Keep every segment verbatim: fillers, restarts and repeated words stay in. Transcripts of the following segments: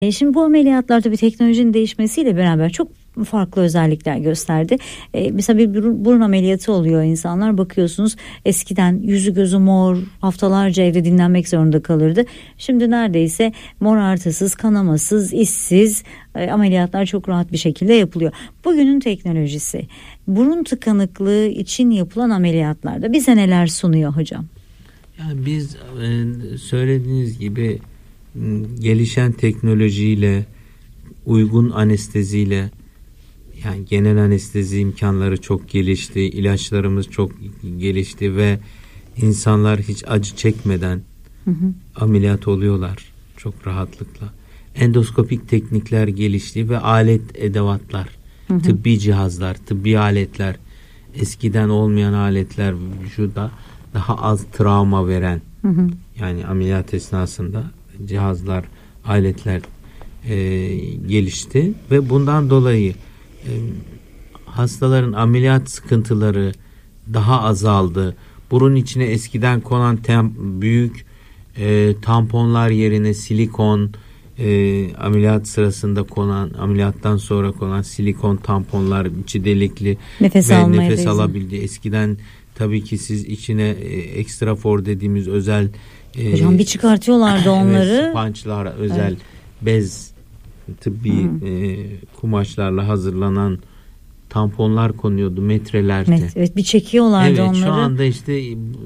E şimdi bu ameliyatlar tabii teknolojinin değişmesiyle beraber çok farklı özellikler gösterdi. E, mesela bir burun, burun ameliyatı oluyor, insanlar bakıyorsunuz eskiden yüzü gözü mor, haftalarca evde dinlenmek zorunda kalırdı. Şimdi neredeyse mor artısız, kanamasız, işsiz e, ameliyatlar çok rahat bir şekilde yapılıyor. Bugünün teknolojisi burun tıkanıklığı için yapılan ameliyatlarda bize neler sunuyor hocam? Yani biz e, söylediğiniz gibi gelişen teknolojiyle, uygun anesteziyle, yani genel anestezi imkanları çok gelişti, ilaçlarımız çok gelişti ve insanlar hiç acı çekmeden hı hı. ameliyat oluyorlar çok rahatlıkla. Endoskopik teknikler gelişti ve alet edevatlar, hı hı. tıbbi cihazlar, tıbbi aletler, eskiden olmayan aletler, vücuda daha az travma veren, hı hı. yani ameliyat esnasında cihazlar, aletler e, gelişti ve bundan dolayı e, hastaların ameliyat sıkıntıları daha azaldı. Burun içine eskiden konan tem, büyük e, tamponlar yerine silikon, e, ameliyat sırasında konan, ameliyattan sonra konan silikon tamponlar, içi delikli nefes ve nefes alabildi. Eskiden tabii ki siz içine e, ekstra for dediğimiz özel e, hocam bir çıkartıyorlardı onları. Evet, spançlar, özel evet. bez, tıbbi e, kumaşlarla hazırlanan tamponlar konuyordu metrelerde. Evet, evet bir çekiyorlardı evet, onları. Şu anda işte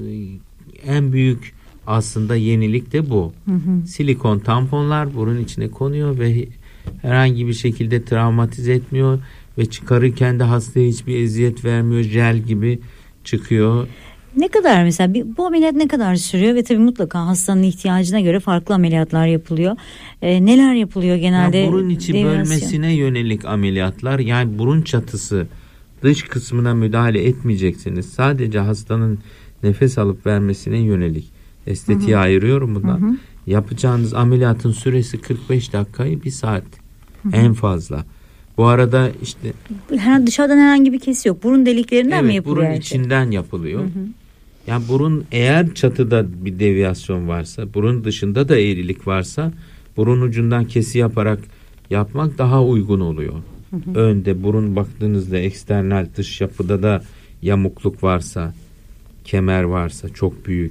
en büyük aslında yenilik de bu. Hı hı. Silikon tamponlar burun içine konuyor ve herhangi bir şekilde travmatize etmiyor ve çıkarırken de hastaya hiçbir eziyet vermiyor. Jel gibi çıkıyor. Ne kadar mesela bir, bu ameliyat ne kadar sürüyor ve tabii mutlaka hastanın ihtiyacına göre farklı ameliyatlar yapılıyor. Ee, neler yapılıyor genelde? Ya burun içi deviyasyon. Bölmesine yönelik ameliyatlar, yani burun çatısı dış kısmına müdahale etmeyeceksiniz. Sadece hastanın nefes alıp vermesine yönelik estetiğe ayırıyorum bundan. Hı hı. Yapacağınız ameliyatın süresi kırk beş dakikayı bir saat hı hı. en fazla. Bu arada işte her, dışarıdan herhangi bir kesi yok. Burun deliklerinden evet, mi yapılıyor? Burun içinden şey? yapılıyor. Hı hı. Yani burun, eğer çatıda bir deviyasyon varsa, burun dışında da eğrilik varsa, burun ucundan kesi yaparak yapmak daha uygun oluyor. Hı hı. Önde burun baktığınızda eksternal dış yapıda da yamukluk varsa, kemer varsa çok büyük,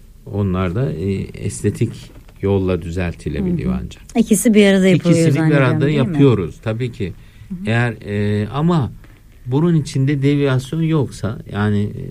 onlar da e, estetik yolla düzeltilebiliyor, hı hı. ancak. İkisi bir arada yapılıyor. İkisini bir arada yapıyoruz mi? Tabii ki. Hı hı. Eğer e, ama burun içinde deviyasyon yoksa, yani e,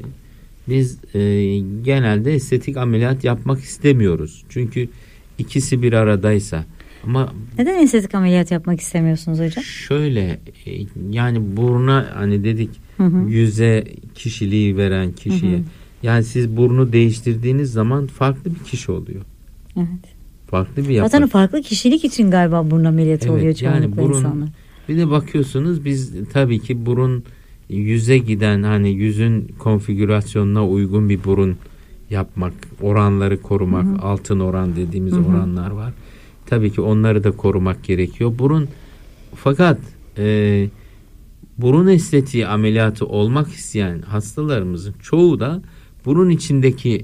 biz e, genelde estetik ameliyat yapmak istemiyoruz. Çünkü ikisi bir aradaysa. Ama neden estetik ameliyat yapmak istemiyorsunuz hocam? Şöyle e, yani buruna hani dedik, hı hı. yüze kişiliği veren kişiye. Hı hı. Yani siz burnu değiştirdiğiniz zaman farklı bir kişi oluyor. Evet. Farklı bir yapı. Zaten farklı kişilik için galiba burun ameliyatı evet, oluyor çoğunlukla yani burun, insanlar. Bir de bakıyorsunuz biz tabii ki burun yüze giden, hani yüzün konfigürasyonuna uygun bir burun yapmak, oranları korumak, hı hı. altın oran dediğimiz hı hı. oranlar var. Tabii ki onları da korumak gerekiyor. Burun fakat e, burun estetiği ameliyatı olmak isteyen hastalarımızın çoğu da burun içindeki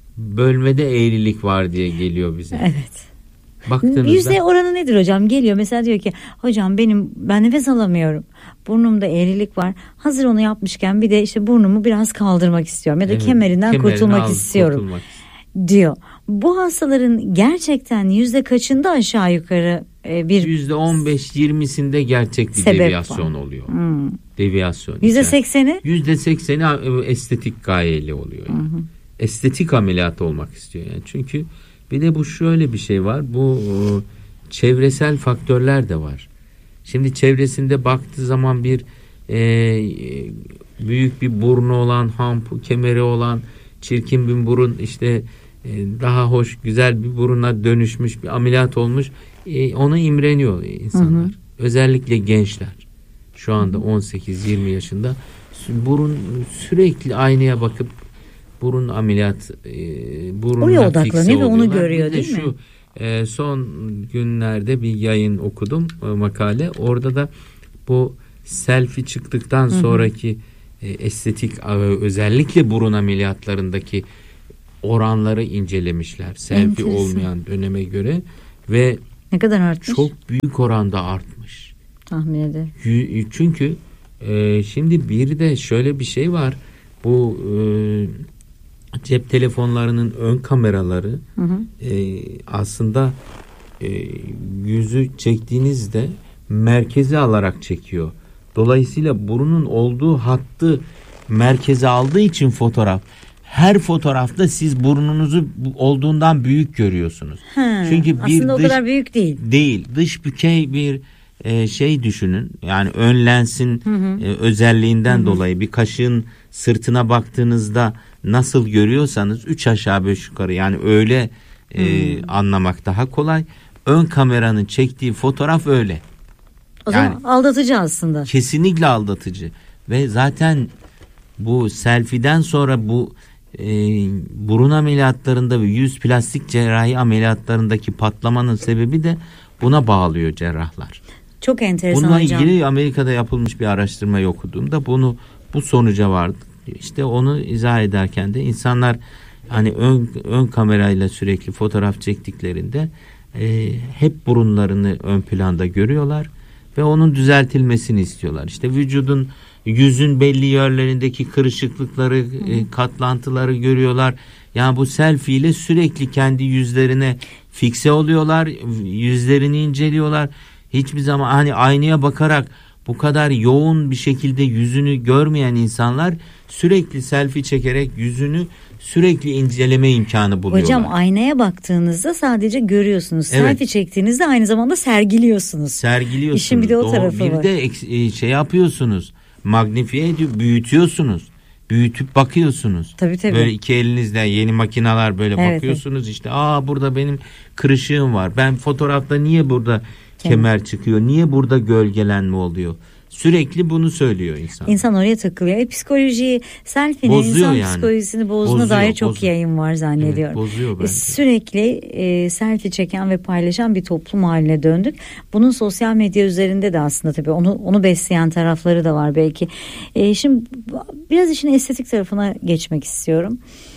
bölmede eğrilik var diye geliyor bize. Evet. Baktığınızda yüzde oranı nedir hocam? Geliyor mesela, diyor ki hocam benim ben nefes alamıyorum. Burnumda eğrilik var. Hazır onu yapmışken bir de işte burnumu biraz kaldırmak istiyorum ya da evet, kemerinden kurtulmak istiyorum kurtulmak. diyor. Bu hastaların gerçekten yüzde kaçında aşağı yukarı e, bir yüzde on beş yirmisinde gerçek bir deviyasyon var. oluyor. Hmm. Deviyasyon. Yüzde sekseni? Yüzde sekseni estetik gayeli oluyor. Yani. Hı hı. Estetik ameliyat olmak istiyor yani. Çünkü bir de bu şöyle bir şey var. Bu çevresel faktörler de var. Şimdi çevresinde baktığı zaman bir e, büyük bir burnu olan, hampu kemeri olan, çirkin bir burun, işte e, daha hoş, güzel bir buruna dönüşmüş bir ameliyat olmuş. E, ona imreniyor insanlar. Hı hı. Özellikle gençler. Şu anda on sekiz yirmi yaşında burun sürekli aynaya bakıp burun ameliyat e, burununa odaklanıyor ve onu görüyor değil şu, mi? E, son günlerde bir yayın okudum, e, makale. Orada da bu selfie çıktıktan hı hı. sonraki e, estetik e, özellikle burun ameliyatlarındaki oranları incelemişler. Selfie olmayan döneme göre ve Ne kadar artmış? Çok büyük oranda artmış. Tahmin ederim. Çünkü e, şimdi bir de şöyle bir şey var. Bu e, cep telefonlarının ön kameraları hı hı. E, aslında e, yüzü çektiğinizde merkeze alarak çekiyor. Dolayısıyla burunun olduğu hattı merkeze aldığı için fotoğraf, her fotoğrafta siz burnunuzu olduğundan büyük görüyorsunuz. Ha, çünkü bir aslında dış, o kadar büyük değil. Değil. Dış bükey bir e, şey düşünün. Yani ön lensin hı hı. E, özelliğinden hı hı. dolayı bir kaşığın sırtına baktığınızda nasıl görüyorsanız üç aşağı beş yukarı, yani öyle e, hmm. anlamak daha kolay. Ön kameranın çektiği fotoğraf öyle. O yani, zaman aldatıcı aslında. Kesinlikle aldatıcı. Ve zaten bu selfie'den sonra bu e, burun ameliyatlarında ve yüz plastik cerrahi ameliyatlarındaki patlamanın sebebi de buna bağlıyor cerrahlar. Çok enteresan Bununla hocam. ilgili Amerika'da yapılmış bir araştırmayı okuduğumda bunu bu sonuca vardı. İşte onu izah ederken de insanlar hani ön, ön kamerayla sürekli fotoğraf çektiklerinde e, hep burunlarını ön planda görüyorlar ve onun düzeltilmesini istiyorlar. İşte vücudun, yüzün belli yerlerindeki kırışıklıkları, e, katlantıları görüyorlar. Yani bu selfie ile sürekli kendi yüzlerine fikse oluyorlar, yüzlerini inceliyorlar. Hiçbir zaman hani aynaya bakarak bu kadar yoğun bir şekilde yüzünü görmeyen insanlar sürekli selfie çekerek yüzünü sürekli inceleme imkanı buluyorlar. Hocam aynaya baktığınızda sadece görüyorsunuz. Evet. Selfie çektiğinizde aynı zamanda sergiliyorsunuz. Sergiliyorsunuz. İşin bir de o tarafı bir var. Bir de şey yapıyorsunuz. Magnifiye ediyor, büyütüyorsunuz. Büyütüp bakıyorsunuz. Tabii tabii. Böyle iki elinizle yeni makineler böyle evet, bakıyorsunuz. Evet. İşte aa burada benim kırışığım var. Ben fotoğrafta niye burada kemer, kemer çıkıyor? Niye burada gölgelenme oluyor? Sürekli bunu söylüyor insan. İnsan oraya takılıyor. E, psikolojiyi, selfie'nin insan yani. Psikolojisini bozduğuna bozuyor, dair çok bozuyor. Yayın var zannediyorum. Evet, bozuyor bence. E, sürekli e, selfie çeken ve paylaşan bir toplum haline döndük. Bunun sosyal medya üzerinde de aslında tabii onu onu besleyen tarafları da var belki. E, şimdi biraz işin estetik tarafına geçmek istiyorum.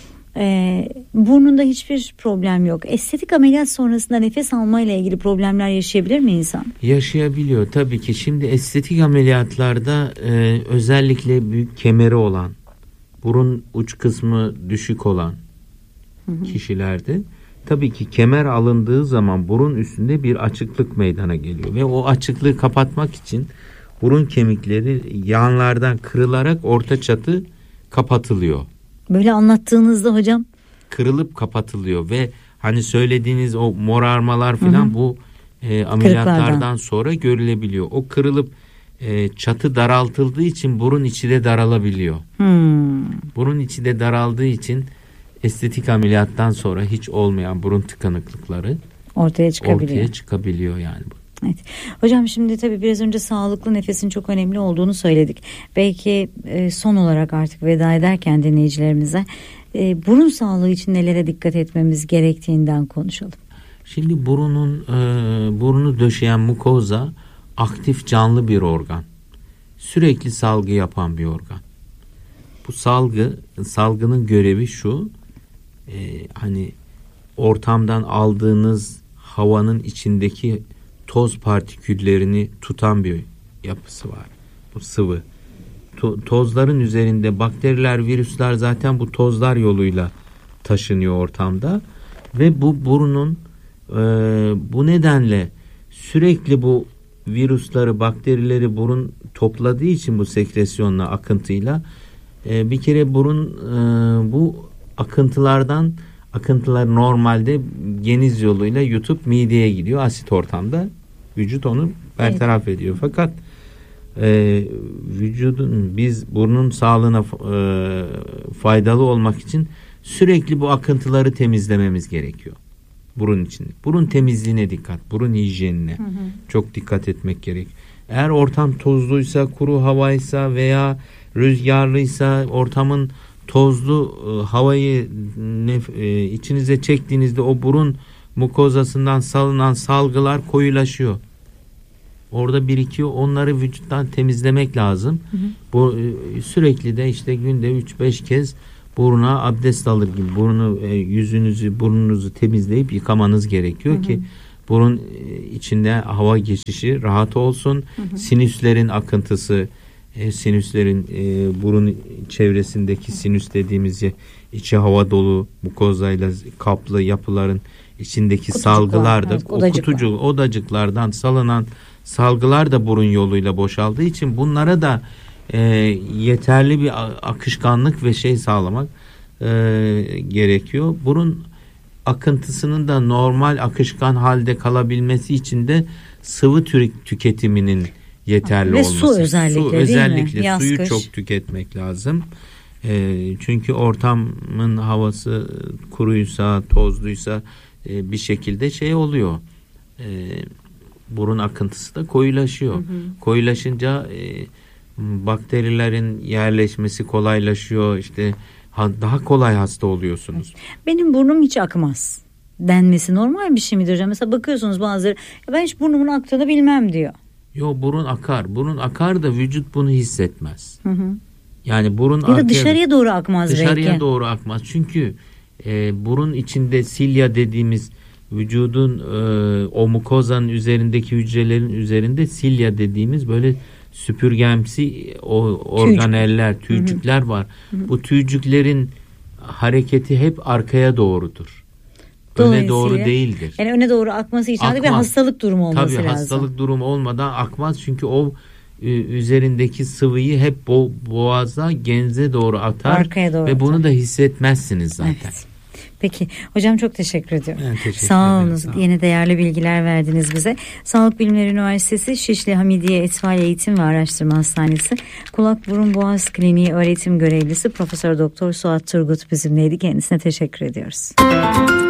Ee, burnunda hiçbir problem yok. Estetik ameliyat sonrasında nefes alma ile ilgili problemler yaşayabilir mi insan? Yaşayabiliyor tabii ki. Şimdi estetik ameliyatlarda e, özellikle büyük kemeri olan, burun uç kısmı düşük olan hı hı. kişilerde tabii ki kemer alındığı zaman burun üstünde bir açıklık meydana geliyor ve o açıklığı kapatmak için burun kemikleri yanlardan kırılarak orta çatı kapatılıyor. Böyle anlattığınızda hocam kırılıp kapatılıyor ve hani söylediğiniz o morarmalar falan bu e, ameliyatlardan sonra görülebiliyor. O kırılıp e, çatı daraltıldığı için burun içi de daralabiliyor. Hmm. Burun içi de daraldığı için estetik ameliyattan sonra hiç olmayan burun tıkanıklıkları ortaya çıkabiliyor. Ortaya çıkabiliyor yani. Evet. Hocam şimdi tabii biraz önce sağlıklı nefesin çok önemli olduğunu söyledik. Belki e, son olarak artık veda ederken dinleyicilerimize e, burun sağlığı için nelere dikkat etmemiz gerektiğinden konuşalım. Şimdi burunun e, burnu döşeyen mukoza aktif canlı bir organ. Sürekli salgı yapan bir organ. Bu salgı salgının görevi şu, e, hani ortamdan aldığınız havanın içindeki toz partiküllerini tutan bir yapısı var. Bu sıvı. To- tozların üzerinde bakteriler, virüsler zaten bu tozlar yoluyla taşınıyor ortamda ve bu burnun e, bu nedenle sürekli bu virüsleri, bakterileri burun topladığı için bu sekresyonla, akıntıyla e, bir kere burun e, bu akıntılardan akıntılar normalde geniz yoluyla yutup mideye gidiyor. Asit ortamda vücut onu bertaraf evet. ediyor. Fakat e, vücudun biz burnun sağlığına e, faydalı olmak için sürekli bu akıntıları temizlememiz gerekiyor. Burun için. Burun temizliğine dikkat. Burun hijyenine hı hı. çok dikkat etmek gerek. Eğer ortam tozluysa, kuru havaysa veya rüzgarlıysa, ortamın tozlu e, havayı nef, e, içinize çektiğinizde o burun mukozasından salınan salgılar koyulaşıyor. Orada birikiyor. Onları vücuttan temizlemek lazım. Hı hı. Bu e, sürekli de işte günde üç beş kez buruna abdest alır gibi burnu, e, yüzünüzü, burnunuzu temizleyip yıkamanız gerekiyor hı hı. ki burun içinde hava geçişi rahat olsun. Hı hı. Sinüslerin akıntısı, e, sinüslerin e, burun çevresindeki sinüs dediğimiz içi hava dolu mukozayla kaplı yapıların içindeki kutucuklar, salgılar da evet, o kutucuk odacıklardan salınan salgılar da burun yoluyla boşaldığı için bunlara da e, yeterli bir akışkanlık ve şey sağlamak e, gerekiyor. Burun akıntısının da normal akışkan halde kalabilmesi için de sıvı tüketiminin yeterli ve olması. Su özellikle, su değil özellikle mi? suyu kış. çok tüketmek lazım. E, çünkü ortamın havası kuruysa, tozluysa e, bir şekilde şey oluyor. E, burun akıntısı da koyulaşıyor. Hı hı. Koyulaşınca e, bakterilerin yerleşmesi kolaylaşıyor. İşte ha, daha kolay hasta oluyorsunuz. Benim burnum hiç akmaz denmesi normal bir şey midir hocam? Mesela bakıyorsunuz bazıları ben hiç burnumun aktığını bilmem diyor. Yo, burun akar. Burun akar da vücut bunu hissetmez. Hı hı. Yani burun ya da arkaya, dışarıya doğru akmaz dışarıya belki. doğru akmaz. Çünkü e, burun içinde silya dediğimiz vücudun e, o mukozanın üzerindeki hücrelerin üzerinde silya dediğimiz böyle süpürgemsi o organeller, tüycükler var. Hı hı. Bu tüycüklerin hareketi hep arkaya doğrudur. Öne doğru değildir. Yani öne doğru akması için de bir hastalık durumu olması Tabii, lazım. Tabii hastalık durumu olmadan akmaz. Çünkü o üzerindeki sıvıyı hep bo- boğaza, genze doğru atar. Arkaya doğru ve atar. Bunu da hissetmezsiniz zaten. Evet. Peki hocam, çok teşekkür ediyorum. Ben teşekkür Sağ olun. Sağ Yeni değerli bilgiler verdiniz bize. Sağlık Bilimleri Üniversitesi Şişli Hamidiye Etfal Eğitim ve Araştırma Hastanesi Kulak Burun Boğaz Kliniği öğretim görevlisi Profesör Doktor Suat Turgut bizimleydi. Kendisine teşekkür ediyoruz.